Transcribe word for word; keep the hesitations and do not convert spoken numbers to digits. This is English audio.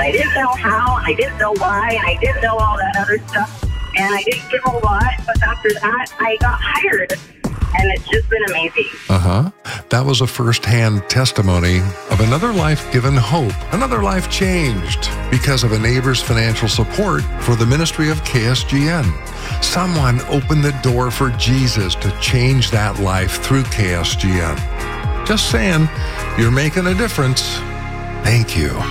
I didn't know how, I didn't know why, and I didn't know all that other stuff. And I didn't give a lot, but after that, I got hired. And it's just been amazing. Uh-huh. That was a first-hand testimony of another life given hope, another life changed because of a neighbor's financial support for the ministry of K S G N. Someone opened the door for Jesus to change that life through K S G N. Just saying, you're making a difference. Thank you.